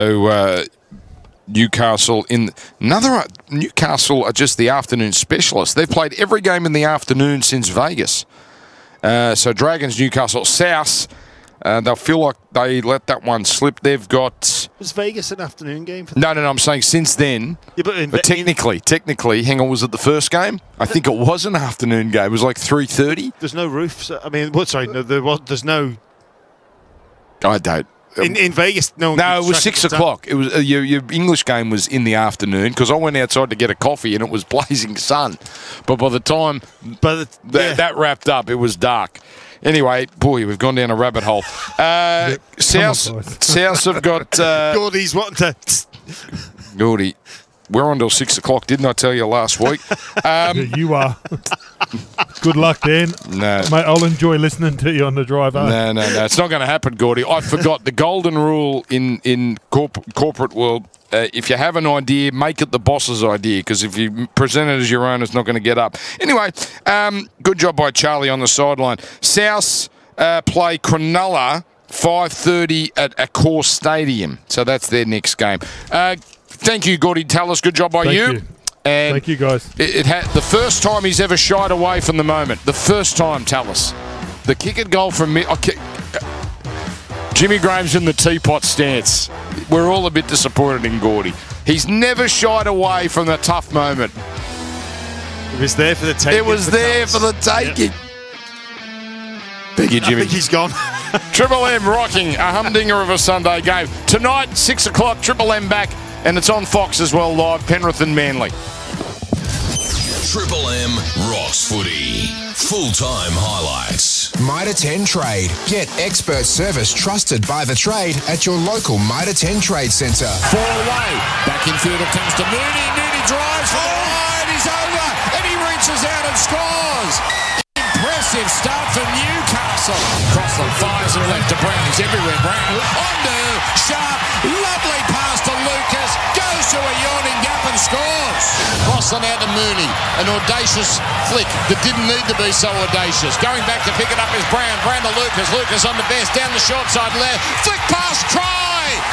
Newcastle Newcastle are just the afternoon specialists. They've played every game in the afternoon since Vegas. So Dragons, Newcastle, South. They'll feel like they let that one slip. They've got... Was Vegas an afternoon game? No, I'm saying since then. Yeah, but technically, hang on, was it the first game? I think it was an afternoon game. It was like 3:30. There's no roof. I mean, what? Sorry, no, there's no... I don't. In Vegas, no. No, it was 6 o'clock. It was your English game was in the afternoon because I went outside to get a coffee and it was blazing sun. But by the time that wrapped up, it was dark. Anyway, boy, we've gone down a rabbit hole. South have got... Gordy's wanting to... Gordy, we're on till 6 o'clock, didn't I tell you last week? You are. Good luck, Dan. No. Mate, I'll enjoy listening to you on the drive home. No. It's not going to happen, Gordy. I forgot the golden rule in corporate world. If you have an idea, make it the boss's idea, because if you present it as your own, it's not going to get up. Anyway, good job by Charlie on the sideline. South play Cronulla 5:30 at Accor Stadium. So that's their next game. Thank you, Gordy Tallis. Good job by you. And thank you, guys. It had the first time he's ever shied away from the moment. The first time, Tallis. The kick and goal from me. Jimmy Graham's in the teapot stance. We're all a bit disappointed in Gordy. He's never shied away from the tough moment. It was there for the taking. It was there for the taking. Thank you, Jimmy. I think he's gone. Triple M rocking a humdinger of a Sunday game. Tonight, 6 o'clock, Triple M back, and it's on Fox as well live, Penrith and Manly. Triple M Rocks Footy. Full-time highlights. Mitre 10 Trade. Get expert service trusted by the trade at your local Mitre 10 Trade Centre. 4 away. Back in field it comes to Mooney. Mooney drives for the line. He's over. And he reaches out and scores. Impressive start for Newcastle. Crossland fires and left to Brown. He's everywhere. Brown on to Sharp. Lovely pass to Lucas. Goes to a yawning gap and scores. Crossland out to Mooney. An audacious flick that didn't need to be so audacious. Going back to pick it up is Brown. Brown to Lucas. Lucas on the best. Down the short side left. Flick pass. Try.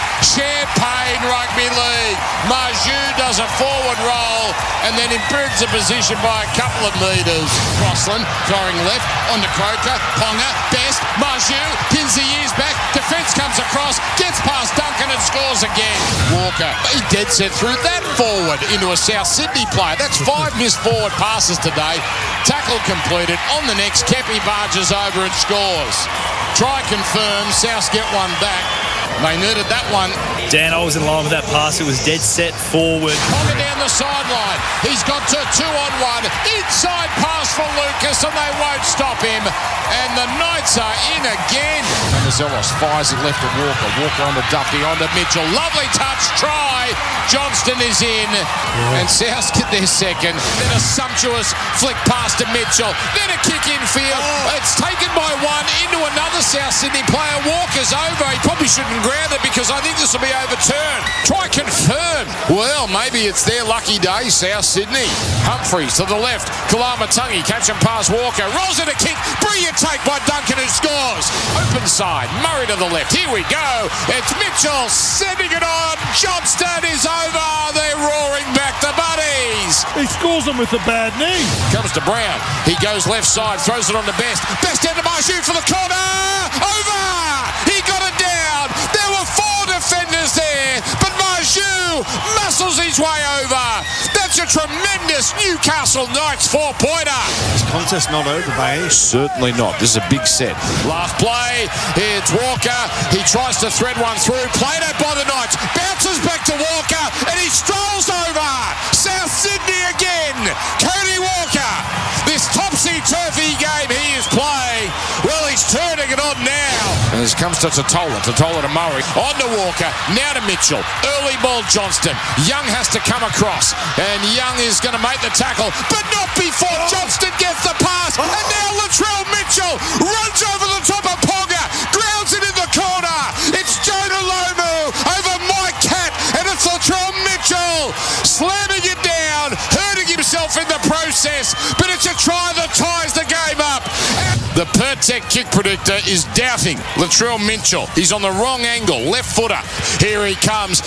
Champagne Rugby League. Marju does a forward roll and then improves the position by a couple of metres. Crossland throwing left on to Croker. Ponga. Best. Marju pins the ears back. Defence comes across. Gets past Duncan and scores again. Walker. He dead set through that forward into a South Sydney player. That's 5 missed forward passes today. Tackle completed. On the next, Kepi barges over and scores. Try confirm. South get one back. They needed that one. Dan, I was in line with that pass. It was dead set forward. Ponga down the sideline. He's got to 2-on-1. Inside pass for Lucas and they won't stop him. And the Knights are in again. Venizelos fires it left to Walker. Walker on the Duffy, on to Mitchell. Lovely touch. Try. Johnston is in. And South get their second. Then a sumptuous flick pass to Mitchell. Then a kick in field. It's taken by one into another South Sydney player. Walker's over. He probably shouldn't ground it because I think this will be overturned. Try confirm. Well, maybe it's their lucky day, South Sydney. Humphreys to the left. Kalamatangi catch and pass Walker. Rolls it a kick. Brilliant take by Duncan who scores. Open side. Murray to the left. Here we go. It's Mitchell sending it on. Johnston is over. They're roaring back the buddies. He scores them with a bad knee. Comes to Brown. He goes left side. Throws it on to Best. Best down to Marju for the corner. Over. He got it down. There were 4 defenders there, but Marju muscles his way over. That's a tremendous Newcastle Knights 4-pointer. This contest not over by any. Certainly not. This is a big set. Last play, it's Walker. He tries to thread one through. Played out by the Knights. Bounces back to Walker, and he strolls over. South Sydney again. Cody Walker. This topsy-turvy game he is playing. Well, he's turning it on now. And this comes to Totola. Totola to Murray. On to Walker, now to Mitchell. Early ball Johnston. Young has to come across, and Young is going to make the tackle, but not before Johnston gets the pass. And now Latrell Mitchell runs over the top of Ponga, grounds it in the corner. It's Jonah Lomu over Mike Catt, and it's Latrell Mitchell slamming it down, hurting himself in the process, but it's a try that ties the game up. The Pertec kick predictor is doubting Latrell Mitchell. He's on the wrong angle, left footer. Here he comes.